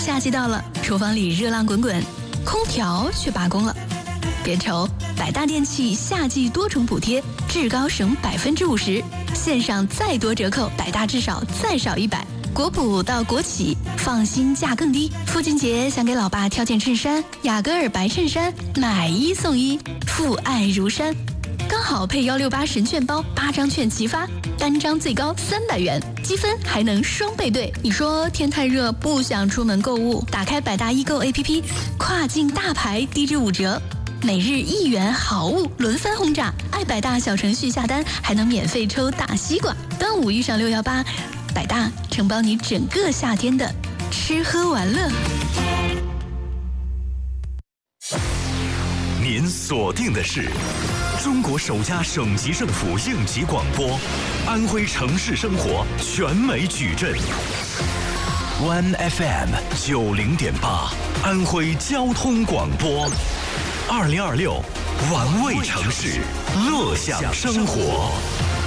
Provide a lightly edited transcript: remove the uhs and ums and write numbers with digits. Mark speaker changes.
Speaker 1: 夏季到了，厨房里热浪滚滚，空调却罢工了。别愁，百大电器夏季多重补贴，至高省50%，线上再多折扣，百大至少再少100。国补到国企，放心价更低。父亲节想给老爸挑件衬衫，雅戈尔白衬衫买1送1，父爱如山。刚好配168神券包，8张券齐发，单张最高300元，积分还能双倍兑。你说天太热不想出门购物，打开百大易购 APP， 跨境大牌低至5折，每日1元好物轮番轰炸。爱百大小程序下单还能免费抽大西瓜。端午遇上618，百大承包你整个夏天的吃喝玩乐。
Speaker 2: 您锁定的是中国首家省级政府应急广播，安徽城市生活全美矩阵。One FM 90.8，安徽交通广播。2026，玩味城市，乐享生活。